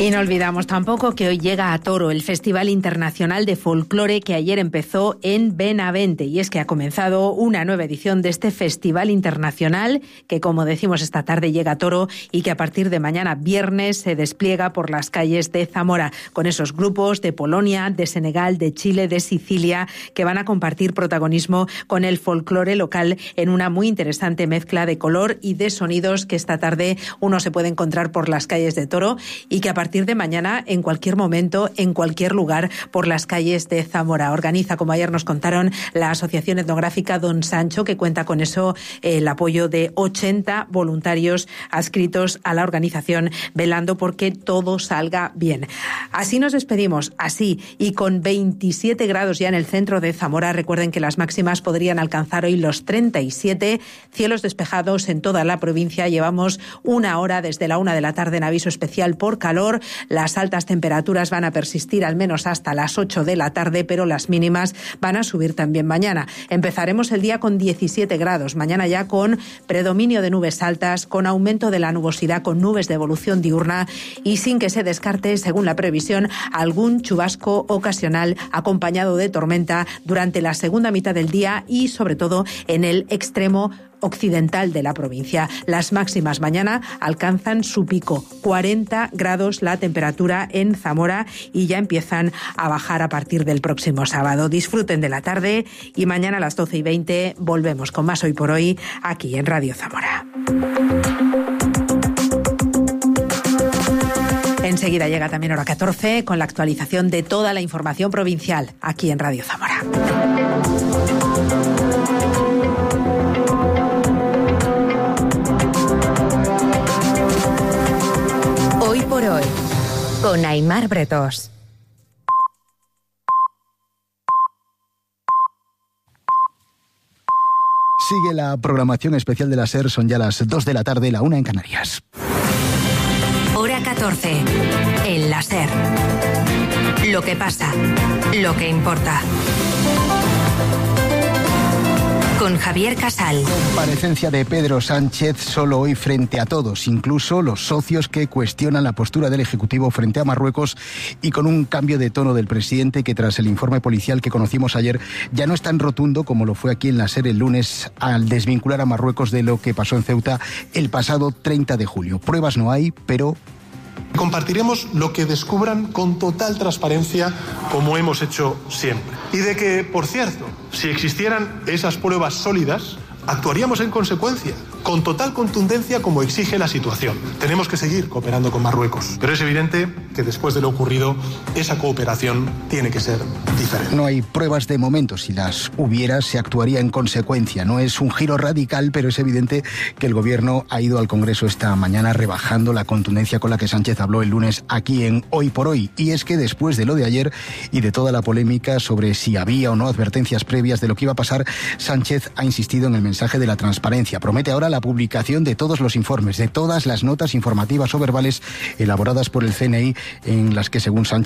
Y no olvidamos tampoco que hoy llega a Toro el Festival Internacional de Folclore que ayer empezó en Benavente. Y es que ha comenzado una nueva edición de este Festival Internacional que, como decimos, esta tarde llega a Toro y que a partir de mañana viernes se despliega por las calles de Zamora con esos grupos de Polonia, de Senegal, de Chile, de Sicilia que van a compartir protagonismo con el folclore local en una muy interesante mezcla de color y de sonidos que esta tarde uno se puede encontrar por las calles de Toro y que a partir de mañana, en cualquier momento, en cualquier lugar, por las calles de Zamora. Organiza, como ayer nos contaron, la Asociación Etnográfica Don Sancho, que cuenta con eso el apoyo de 80 voluntarios adscritos a la organización, velando porque todo salga bien. Así nos despedimos, así, y con 27 grados ya en el centro de Zamora. Recuerden que las máximas podrían alcanzar hoy los 37, cielos despejados en toda la provincia. Llevamos una hora desde la 1 de la tarde en aviso especial por calor. Las altas temperaturas van a persistir al menos hasta las 8 de la tarde, pero las mínimas van a subir también mañana. Empezaremos el día con 17 grados, mañana ya con predominio de nubes altas, con aumento de la nubosidad, con nubes de evolución diurna y sin que se descarte, según la previsión, algún chubasco ocasional acompañado de tormenta durante la segunda mitad del día y sobre todo en el extremo occidental de la provincia. Las máximas mañana alcanzan su pico, 40 grados la temperatura en Zamora y ya empiezan a bajar a partir del próximo sábado. Disfruten de la tarde y mañana a las 12:20 volvemos con más Hoy por Hoy aquí en Radio Zamora. Enseguida llega también hora 14 con la actualización de toda la información provincial aquí en Radio Zamora. Hoy por Hoy, con Aimar Bretos. Sigue la programación especial de la SER, son ya las 2 de la tarde, la 1 en Canarias. Hora 14, en la SER. Lo que pasa, lo que importa. Con Javier Casal. Comparecencia de Pedro Sánchez solo hoy frente a todos, incluso los socios que cuestionan la postura del Ejecutivo frente a Marruecos y con un cambio de tono del presidente que tras el informe policial que conocimos ayer ya no es tan rotundo como lo fue aquí en la SER el lunes al desvincular a Marruecos de lo que pasó en Ceuta el pasado 30 de julio. Pruebas no hay, pero... Compartiremos lo que descubran con total transparencia, como hemos hecho siempre. Y de que, por cierto, si existieran esas pruebas sólidas, actuaríamos en consecuencia, con total contundencia como exige la situación. Tenemos que seguir cooperando con Marruecos, pero es evidente que después de lo ocurrido, esa cooperación tiene que ser diferente. No hay pruebas de momento. Si las hubiera, se actuaría en consecuencia. No es un giro radical, pero es evidente que el Gobierno ha ido al Congreso esta mañana rebajando la contundencia con la que Sánchez habló el lunes aquí en Hoy por Hoy. Y es que después de lo de ayer y de toda la polémica sobre si había o no advertencias previas de lo que iba a pasar, Sánchez ha insistido en el mensaje de la transparencia. Promete ahora la publicación de todos los informes, de todas las notas informativas o verbales elaboradas por el CNI en las que, según Sánchez,